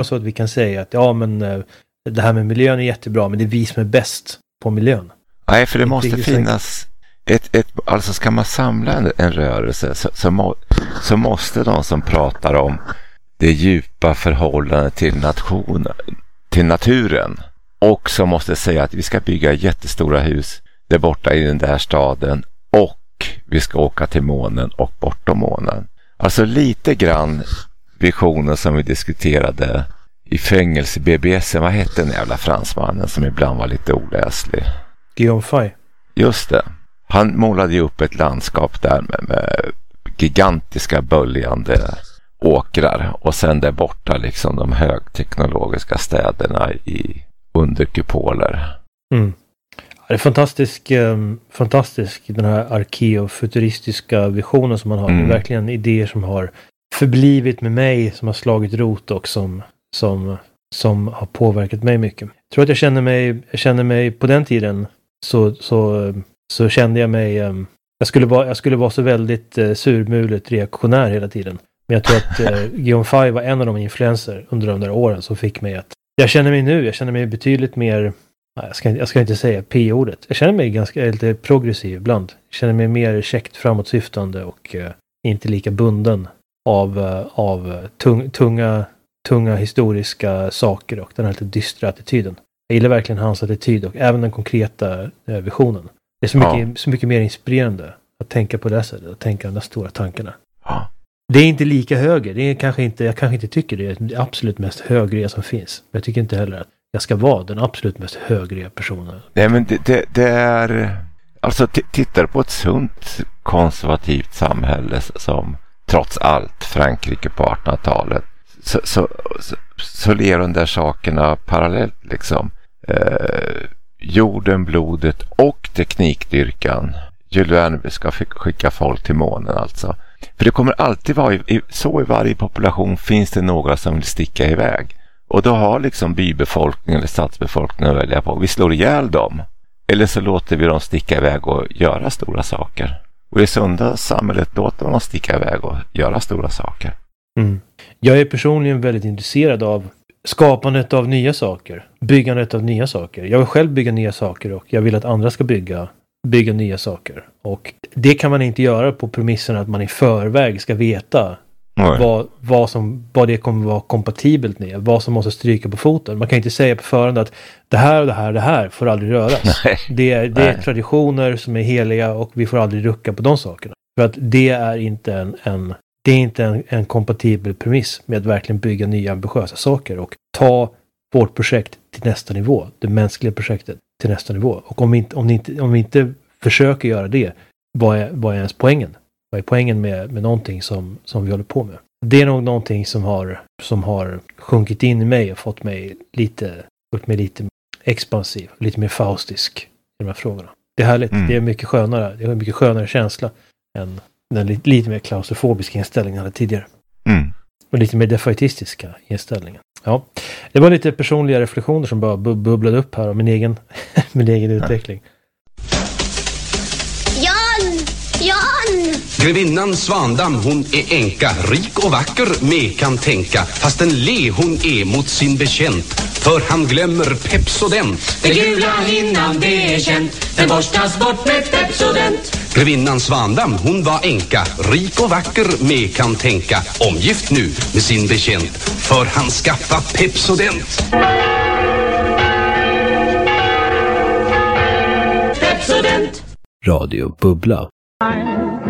så att vi kan säga att det här med miljön är jättebra, men det är vi som är bäst på miljön. Nej, för det måste finnas alltså ska man samla en rörelse så måste de som pratar om det djupa förhållandet till naturen också måste säga att vi ska bygga jättestora hus där borta i den där staden och vi ska åka till månen och bortom månen. Alltså lite grann visionen som vi diskuterade i fängelse BBS. Vad hette den jävla fransmannen som ibland var lite oläslig? Guillaume Fay. Just det. Han målade ju upp ett landskap där med gigantiska böljande åkrar och sen där borta liksom de högteknologiska städerna i underkupoler. Mm. Det är fantastisk den här arkeofuturistiska visionen som man har. Det är verkligen idéer som har förblivit med mig, som har slagit rot och som har påverkat mig mycket. Jag tror att jag känner mig på den tiden så kände jag mig jag skulle vara så väldigt surmulet reaktionär hela tiden. Men jag tror att Guillaume Fay var en av de influenser under de där åren som fick mig att jag känner mig betydligt mer, jag ska inte säga p-ordet. Jag känner mig ganska lite progressiv ibland. Jag känner mig mer käckt framåtsyftande och inte lika bunden av tunga historiska saker och den här lite dystra attityden. Jag gillar verkligen hans attityd och även den konkreta visionen. Det är så mycket mer inspirerande att tänka på det sättet, att tänka de där stora tankarna. Ja. Det är inte lika höger. Jag kanske inte tycker det är det absolut mest högre som finns. Men jag tycker inte heller att jag ska vara den absolut mest högre personen. Nej, men det är alltså tittar på ett sunt konservativt samhälle som trots allt Frankrike på 1800-talet så lever de där sakerna parallellt liksom. Jorden, blodet och teknikdyrkan. Jules Verne ska skicka folk till månen alltså. För det kommer alltid vara så i varje population finns det några som vill sticka iväg. Och då har liksom bybefolkningen eller stadsbefolkningen att välja på. Vi slår ihjäl dem. Eller så låter vi dem sticka iväg och göra stora saker. Och i sunda samhället låter man sticka iväg och göra stora saker. Mm. Jag är personligen väldigt intresserad av skapandet av nya saker. Byggandet av nya saker. Jag vill själv bygga nya saker och jag vill att andra ska bygga nya saker. Och det kan man inte göra på premissen att man i förväg ska veta vad det kommer vara kompatibelt med. Vad som måste stryka på foten. Man kan inte säga på förhand att det här och det här får aldrig röras. Nej. Det är traditioner som är heliga och vi får aldrig rucka på de sakerna. För att det är inte en kompatibel premiss med att verkligen bygga nya ambitiösa saker och ta vårt projekt till nästa nivå. Det mänskliga projektet till nästa nivå. Och om vi inte försöker göra det, vad är ens poängen? Vad är poängen med någonting som vi håller på med? Det är nog någonting som har sjunkit in i mig och fått mig lite expansiv, lite mer faustisk i de här frågorna. Det är härligt. Det är mycket skönare. Det är en mycket skönare känsla än den lite mer klaustrofobiska inställningen jag hade tidigare. Och lite mer defaitistiska inställningen. Ja, det var lite personliga reflektioner som bara bubblade upp här om min egen utveckling. Jan! Grevinnan Svandam, hon är änka, rik och vacker, med kan tänka. Fast en le hon är mot sin bekänt, för han glömmer Pepsodent. Det gula hinnan, det är känt, den borstas bort med Pepsodent. Grevinnan Svandam, hon var änka, rik och vacker, med kan tänka. Omgift nu med sin bekänt, för han skaffa Pepsodent. Pepsodent. Radio Bubbla.